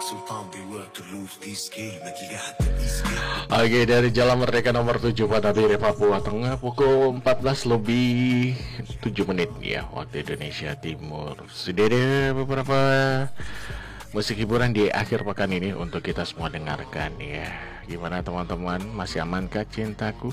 Oke, dari Jalan Merdeka nomor 7 Panabiri, Papua Tengah, pukul 14 lebih 7 menit ya, waktu Indonesia Timur. Sudah ada beberapa musik hiburan di akhir pekan ini untuk kita semua dengarkan ya. Gimana teman-teman, masih amankah cintaku?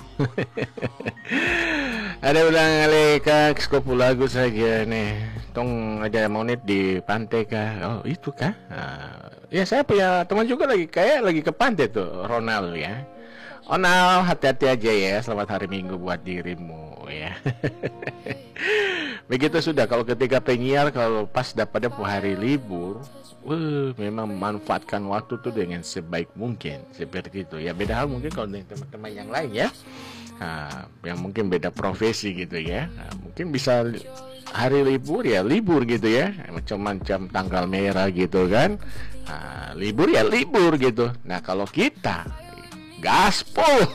Ada ulang kak skopu lagu saja nih. Tong ada monit di pantai kah? Oh itu kah? Ya saya punya teman juga lagi lagi ke pantai tuh, Ronald ya. Ronald, hati-hati aja ya. Selamat hari Minggu buat dirimu ya. Begitu sudah kalau ketika penyiar kalau pas dapatnya hari libur, memang manfaatkan waktu tuh dengan sebaik mungkin seperti itu ya. Beda hal mungkin kalau dengan teman-teman yang lain ya. Yang mungkin beda profesi gitu ya. Mungkin bisa hari libur ya libur gitu ya, macam-macam tanggal merah gitu kan. Libur ya libur gitu. Nah kalau kita gaspol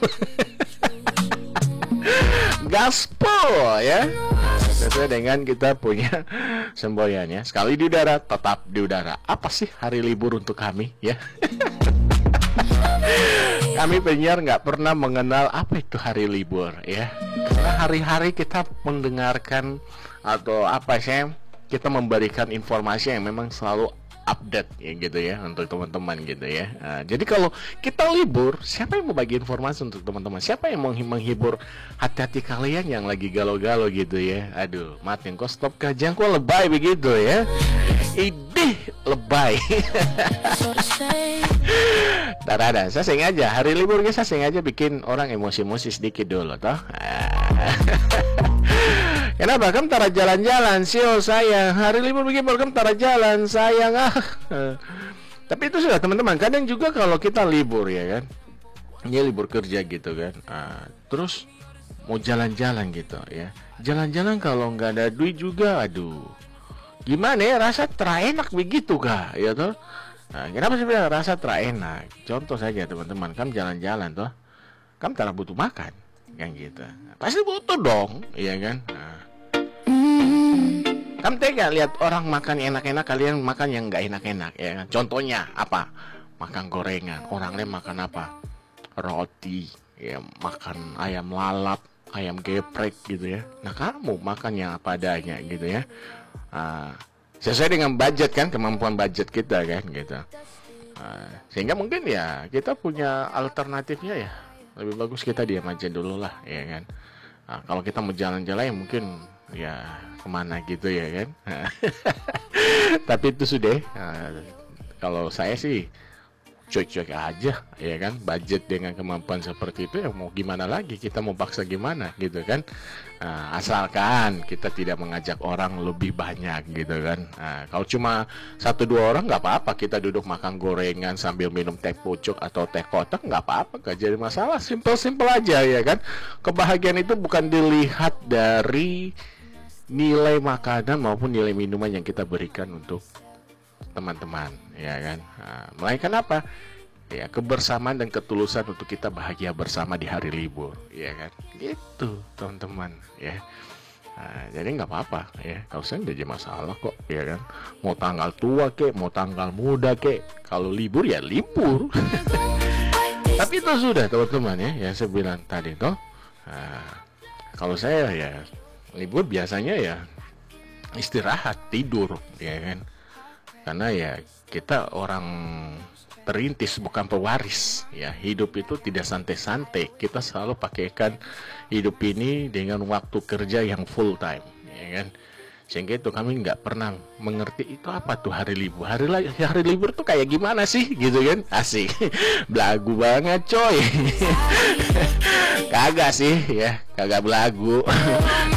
gaspol ya, sesuai dengan kita punya semboyannya, sekali di udara tetap di udara. Apa sih hari libur untuk kami ya? Kami penyiar nggak pernah mengenal apa itu hari libur ya, karena hari-hari kita mendengarkan atau apa sih, kita memberikan informasi yang memang selalu update ya gitu ya untuk teman-teman gitu ya. Jadi kalau kita libur, siapa yang mau bagi informasi untuk teman-teman? Siapa yang mau menghibur hati-hati kalian yang lagi galau-galau gitu ya? Aduh, matiin kok, stop kajang kok lebay begitu ya. Idih lebay. Ada, saya sengaja hari libur saya sengaja bikin orang emosi-emosi sedikit dulu toh. Kenapa? Kamu tara jalan-jalan sio sayang. Hari libur begini kamu tara jalan sayang. Tapi itu sudah teman-teman. Kadang juga kalau kita libur ya kan, ya libur kerja gitu kan. Terus mau jalan-jalan gitu ya. Jalan-jalan kalau nggak ada duit juga, aduh. Gimana ya, rasa terenak begitu kah? Ya toh. Kenapa sih bilang rasa terenak? Contoh saja teman-teman, kamu jalan-jalan toh, kamu tak butuh makan, kan gitu. Pasti butuh dong, iya kan? Kamu tega lihat orang makan enak-enak, kalian makan yang nggak enak-enak, ya kan? Contohnya apa? Makan gorengan, orang lain makan apa? Roti, ya makan ayam lalap, ayam geprek gitu ya. Nah kamu makan yang apa adanya gitu ya. Sesuai dengan budget kan, kemampuan budget kita kan gitu. Sehingga mungkin ya kita punya alternatifnya ya, lebih bagus kita diam aja dulu lah ya kan. Kalau kita mau jalan-jalan ya mungkin ya kemana gitu ya kan. Tapi itu sudah kalau saya sih cuek-cuek aja ya kan. Budget dengan kemampuan seperti itu ya mau gimana lagi, kita mau paksa gimana gitu kan. Asalkan kita tidak mengajak orang lebih banyak gitu kan. Kalau cuma 1-2 orang nggak apa-apa, kita duduk makan gorengan sambil minum teh pucuk atau teh kotak nggak apa-apa, nggak jadi masalah, simple aja ya kan. Kebahagiaan itu bukan dilihat dari nilai makanan maupun nilai minuman yang kita berikan untuk teman-teman ya kan. Melainkan apa ya, kebersamaan dan ketulusan untuk kita bahagia bersama di hari libur ya kan, gitu teman-teman ya. Jadi nggak apa-apa ya, kalau saya nggak jadi masalah kok ya kan. Mau tanggal tua kek, mau tanggal muda kek, kalau libur ya libur. Tapi itu sudah teman-teman ya, yang saya bilang tadi toh. Kalau saya ya libur biasanya ya istirahat, tidur ya kan. Karena ya kita orang perintis bukan pewaris ya. Hidup itu tidak santai-santai. Kita selalu pakaikan hidup ini dengan waktu kerja yang full time ya kan. Sehingga itu kami nggak pernah mengerti itu apa tuh hari libur. Hari libur tuh kayak gimana sih gitu kan. Asik. Belagu banget coy. Kagak sih ya, kagak belagu.